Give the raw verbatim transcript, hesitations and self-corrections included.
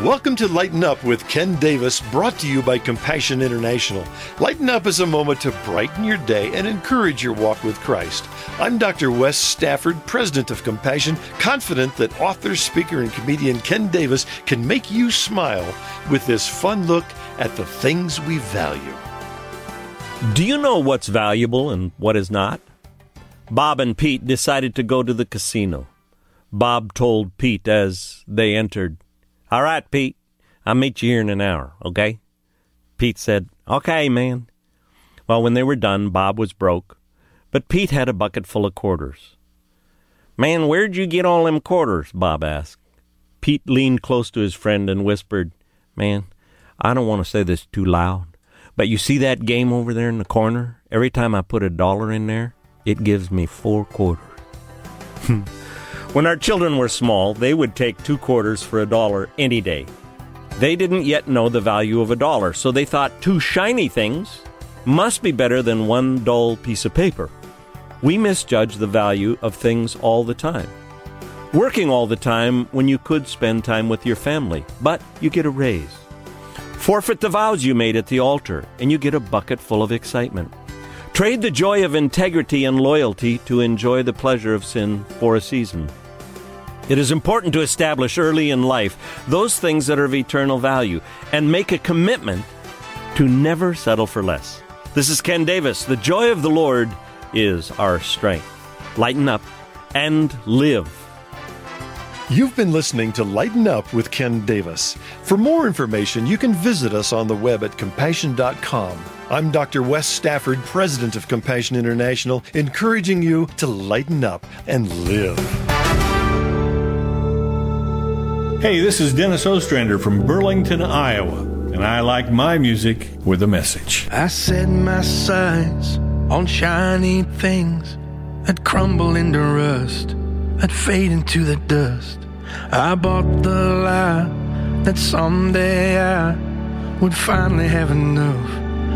Welcome to Lighten Up with Ken Davis, brought to you by Compassion International. Lighten Up is a moment to brighten your day and encourage your walk with Christ. I'm Doctor Wes Stafford, president of Compassion, confident that author, speaker, and comedian Ken Davis can make you smile with this fun look at the things we value. Do you know what's valuable and what is not? Bob and Pete decided to go to the casino. Bob told Pete as they entered, "All right, Pete, I'll meet you here in an hour, okay?" Pete said, "Okay, man." Well, when they were done, Bob was broke, but Pete had a bucket full of quarters. "Man, where'd you get all them quarters?" Bob asked. Pete leaned close to his friend and whispered, "Man, I don't want to say this too loud, but you see that game over there in the corner? Every time I put a dollar in there, it gives me four quarters." When our children were small, they would take two quarters for a dollar any day. They didn't yet know the value of a dollar, so they thought two shiny things must be better than one dull piece of paper. We misjudge the value of things all the time. Working all the time when you could spend time with your family, but you get a raise. Forfeit the vows you made at the altar, and you get a bucket full of excitement. Trade the joy of integrity and loyalty to enjoy the pleasure of sin for a season. It is important to establish early in life those things that are of eternal value and make a commitment to never settle for less. This is Ken Davis. The joy of the Lord is our strength. Lighten up and live. You've been listening to Lighten Up with Ken Davis. For more information, you can visit us on the web at compassion dot com. I'm Doctor Wes Stafford, president of Compassion International, encouraging you to lighten up and live. Hey, this is Dennis Ostrander from Burlington, Iowa, and I like my music with a message. I set my sights on shiny things that crumble into rust, that fade into the dust. I bought the lie that someday I would finally have enough.